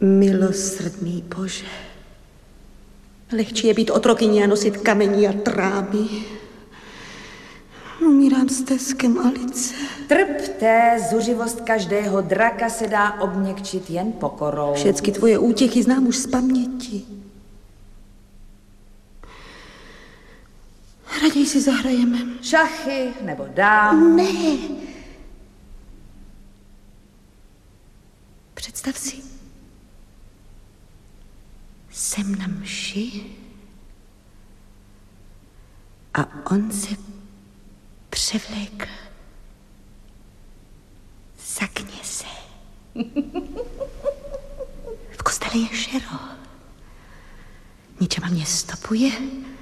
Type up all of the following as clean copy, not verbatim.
Milosrdný Bože, lehčí je být otrokyní a nosit kamení a trámy. Umírám s teskem, Alice. Trpte, zuřivost každého draka se dá obměkčit jen pokorou. Všecky tvoje útěchy znám už z paměti. Raději si zahrajeme. Šachy nebo dám. Ne. Představ si, jsem na mši a on se převlékl za kněze. V kostele je šero. Ničema mě stopuje.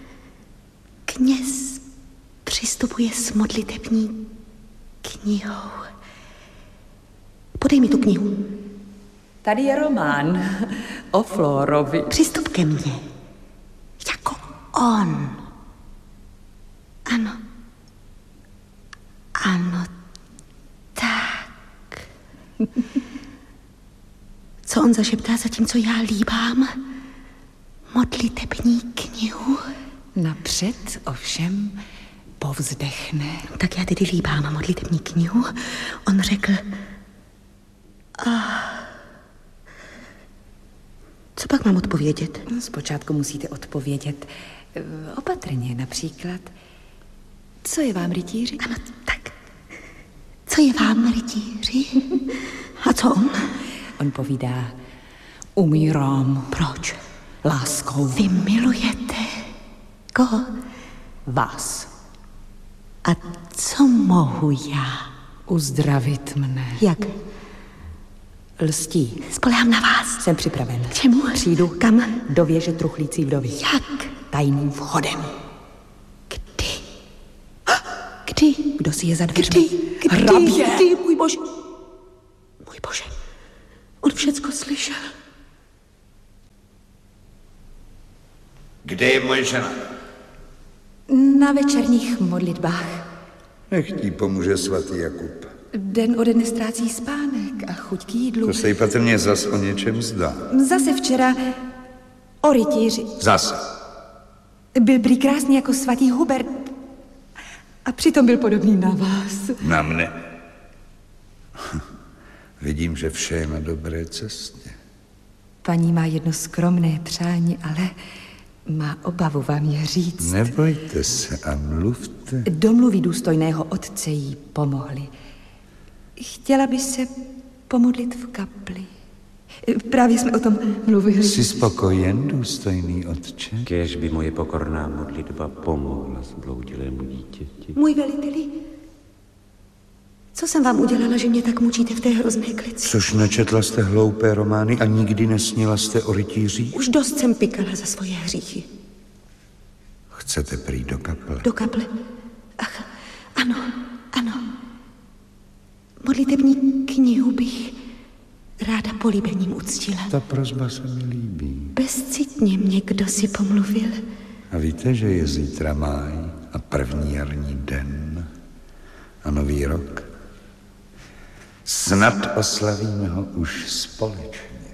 Kněz přistupuje s modlitební knihou. Podej mi tu knihu. Tady je román o Flórovi. Přistup ke mně. Jako on. Ano. Ano, tak. Co on zašeptá, zatímco já líbám modlitební knihu? Napřed ovšem povzdechne. Tak já tedy líbám modlitební knihu. On řekl... Co pak mám odpovědět? Zpočátku musíte odpovědět opatrně, například. Co je vám, rytíři? Ano, tak. Co je vám, rytíři? A co on? On povídá, umírám. Proč? Láskou. Vy milujete. Koho? Vás. A co mohu já? Uzdravit mne. Jak? Lstí. Spolehám na vás. Jsem připraven. K čemu? Přijdu. Kam? Do věže truchlící vdovy. Jak? Tajným vchodem. Kdy? Kdy? Kdo si je za dveřmi? Kdy? Můj Bože. Můj Bože. On všecko slyšel. Kde je moje žena? Na večerních modlitbách. Nech ti pomůže svatý Jakub. Den ode dne ztrácí spánek a chuť k jídlu. To se jí patrně zas o něčem zdá. Zase včera o rytíři. Zase. Byl prý krásný jako svatý Hubert. A přitom byl podobný na vás. Na mne. Vidím, že vše je na dobré cestě. Paní má jedno skromné přání, ale má obavu vám je říct. Nebojte se a mluvte. Domluvy důstojného otce jí pomohly. Chtěla by se pomodlit v kapli. Právě jsme o tom mluvili. Jsi spokojen, důstojný otče? Kéž by moje pokorná modlitba pomohla zbloudilému dítěti. Můj veliteli, co jsem vám udělala, že mě tak mučíte v té hrozné klici? Což nečetla jste hloupé romány a nikdy nesnila jste o rytířích? Už dost jsem pikala za svoje hříchy. Chcete prý do kaple? Do kaple? Ach, ano, ano. Modlitební knihu bych ráda políbením uctila. Ta prosba se mi líbí. Bezcitně mě kdo si pomluvil. A víte, že je zítra máj a první jarní den a nový rok? Snad oslavíme ho už společně.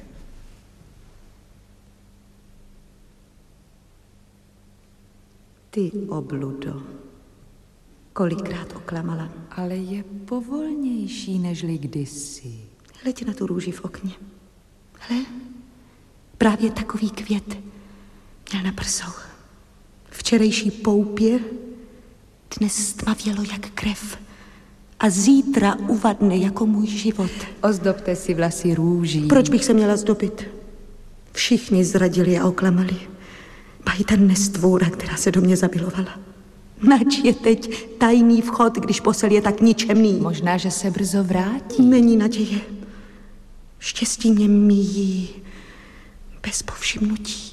Ty obludo, kolikrát oklamala. Ale je povolnější nežli kdysi. Hleď na tu růži v okně. Hle, právě takový květ měl na prsou. Včerejší poupě dnes stmavělo jak krev a zítra uvadne jako můj život. Ozdobte si vlasy růží. Proč bych se měla zdobit? Všichni zradili a oklamali. Ba i ta nestvůra, která se do mě zamilovala. Nač je teď tajný vchod, když posel je tak ničemný. Možná, že se brzo vrátí. Není naděje. Štěstí mě míjí bez povšimnutí.